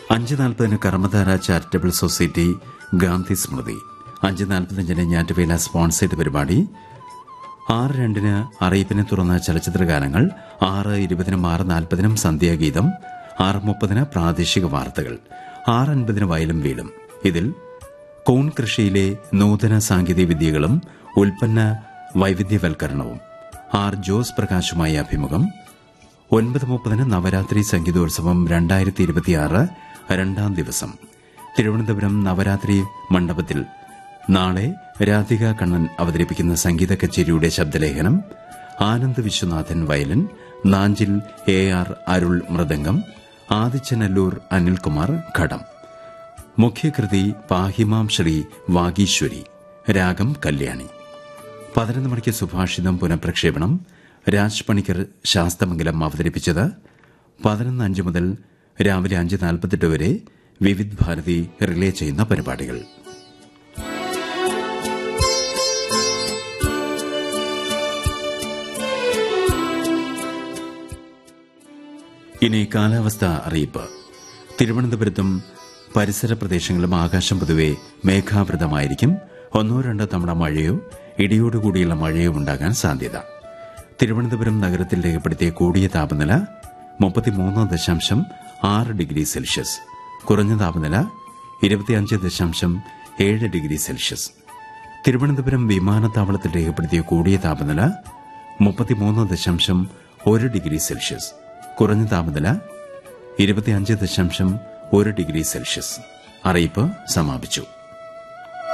5:40 Karmadhara charitable society Gandhi സ്മൃതി. 5:45 ഞാറ്റുവേല sponsored പരിപാടി. 6:02 അറിയിപ്പിനെ തുറന്ന ചലച്ചിത്ര ഗാനങ്ങൾ. 6:20 6:40 സന്ധ്യാഗീതം. 6:30 പ്രാദേശിക വാർത്തകൾ. 6:50 വയലും വീടും. ഇതിൽ കൂൺ കൃഷിയിലെ നൂതന സാങ്കേതിക വിദ്യകളും ഉൽപ്പന്ന വൈവിധ്യവൽക്കരണവും. ആർ ജോസ് പ്രകാശുമായി അഭിമുഖം. 9:30 നവരാത്രി സംഗീതോത്സവം 2026 രണ്ടാം ദിവസം. തിരുവനന്തപുരം നവരാത്രി മണ്ഡപത്തിൽ നാളെ രാധിക കണ്ണൻ അവതരിപ്പിക്കുന്ന സംഗീത കച്ചേരിയുടെ ശബ്ദലേഖനം. ആനന്ദ് വിശ്വനാഥൻ വയലിൻ, നാഞ്ചിൽ AR അരുൾ മൃദംഗം, ആദിച്ചനല്ലൂർ അനിൽകുമാർ ഘടം. മുഖ്യകൃതി പാഹിമാം ശ്രീ വാഗീശ്വരി. രാഗം കല്യാണി. 11 മണിക്ക് സുഭാഷിതം പുനഃപ്രക്ഷേപണം. രാജ് പണിക്കർ ശാസ്തമംഗലം അവതരിപ്പിച്ചത്. 11:05 മുതൽ രാവിലെ 5:48 വരെ വിവിധ് ഭാരതി റിലേ ചെയ്യുന്ന പരിപാടികൾ. ഇനി കാലാവസ്ഥ അറിയിപ്പ്. തിരുവനന്തപുരത്തും പരിസര പ്രദേശങ്ങളിലും ആകാശം പൊതുവെ മേഘാവൃതമായിരിക്കും. 1-2 തവണ മഴയോ ഇടിയോടുകൂടിയുള്ള മഴയോ ഉണ്ടാകാൻ സാധ്യത. തിരുവനന്തപുരം നഗരത്തിൽ രേഖപ്പെടുത്തിയ കൂടിയ താപനില 33.6 ഡിഗ്രി സെൽഷ്യസ്. കുറഞ്ഞ താപനില 25.7 ഡിഗ്രി സെൽഷ്യസ്. തിരുവനന്തപുരം വിമാനത്താവളത്തിൽ രേഖപ്പെടുത്തിയ കൂടിയ താപനില 33.1 ഡിഗ്രി സെൽഷ്യസ്. കുറഞ്ഞ താപനില 25.1 ഡിഗ്രി സെൽഷ്യസ്. അറിയിപ്പ് സമാപിച്ചു.